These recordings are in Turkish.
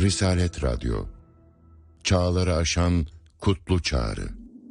Risalet Radyo, çağları aşan kutlu çağrı.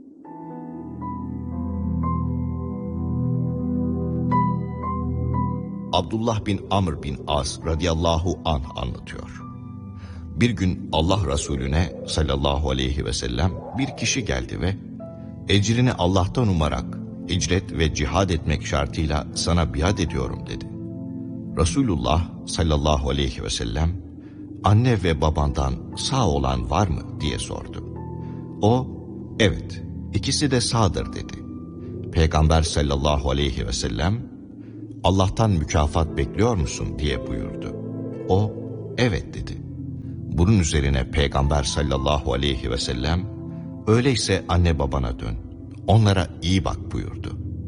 Abdullah bin Amr bin As radıyallahu anh anlatıyor. Bir gün Allah Resulüne sallallahu aleyhi ve sellem bir kişi geldi ve ecrini Allah'tan umarak hicret ve cihad etmek şartıyla sana biat ediyorum dedi. Resulullah sallallahu aleyhi ve sellem anne ve babandan sağ olan var mı diye sordu. O evet ikisi de sağdır dedi. Peygamber sallallahu aleyhi ve sellem Allah'tan mükafat bekliyor musun diye buyurdu. O evet dedi. Bunun üzerine Peygamber sallallahu aleyhi ve sellem öyleyse anne babana dön, onlara iyi bak buyurdu.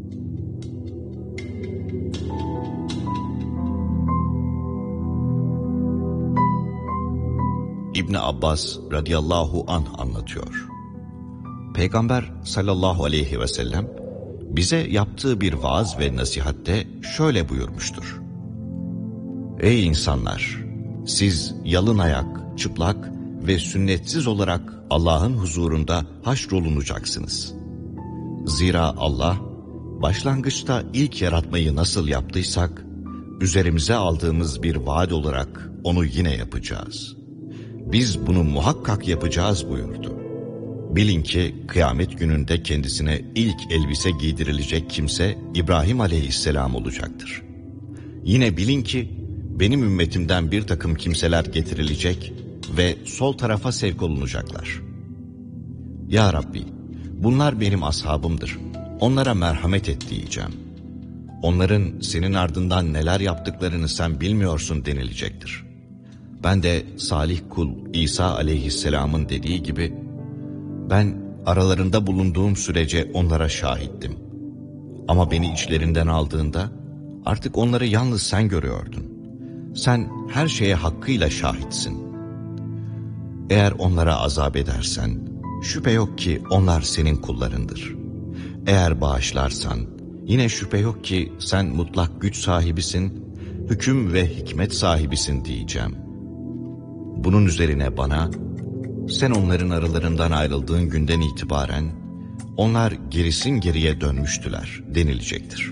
İbni Abbas radıyallahu anh anlatıyor. Peygamber sallallahu aleyhi ve sellem bize yaptığı bir vaaz ve nasihatte şöyle buyurmuştur. Ey insanlar! Siz yalın ayak, çıplak ve sünnetsiz olarak Allah'ın huzurunda haşrolunacaksınız. Zira Allah, başlangıçta ilk yaratmayı nasıl yaptıysak, üzerimize aldığımız bir vaat olarak onu yine yapacağız. Biz bunu muhakkak yapacağız buyurdu. Bilin ki kıyamet gününde kendisine ilk elbise giydirilecek kimse İbrahim aleyhisselam olacaktır. Yine bilin ki benim ümmetimden bir takım kimseler getirilecek ve sol tarafa sevk olunacaklar. Ya Rabbi, bunlar benim ashabımdır. Onlara merhamet et diyeceğim. Onların senin ardından neler yaptıklarını sen bilmiyorsun denilecektir. Ben de salih kul İsa aleyhisselamın dediği gibi, ben aralarında bulunduğum sürece onlara şahittim. Ama beni içlerinden aldığında artık onları yalnız sen görüyordun. Sen her şeye hakkıyla şahitsin. Eğer onlara azap edersen, şüphe yok ki onlar senin kullarındır. Eğer bağışlarsan, yine şüphe yok ki sen mutlak güç sahibisin, hüküm ve hikmet sahibisin diyeceğim. Bunun üzerine bana, sen onların aralarından ayrıldığın günden itibaren, onlar gerisin geriye dönmüştüler denilecektir.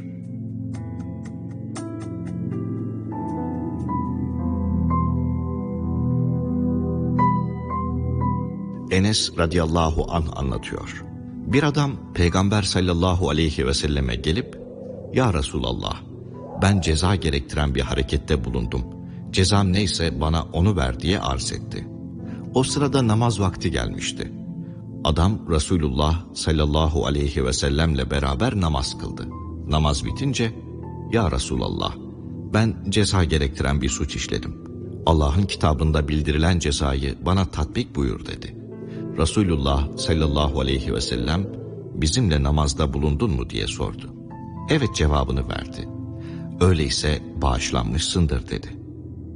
Enes radıyallahu anh anlatıyor. Bir adam Peygamber sallallahu aleyhi ve selleme gelip, Ya Resulallah, ben ceza gerektiren bir harekette bulundum. Cezam neyse bana onu ver diye arz etti. O sırada namaz vakti gelmişti. Adam Resulullah sallallahu aleyhi ve sellemle beraber namaz kıldı. Namaz bitince, Ya Resulallah, ben ceza gerektiren bir suç işledim. Allah'ın kitabında bildirilen cezayı bana tatbik buyur dedi. Resulullah sallallahu aleyhi ve sellem bizimle namazda bulundun mu diye sordu. Evet cevabını verdi. Öyleyse bağışlanmışsındır dedi.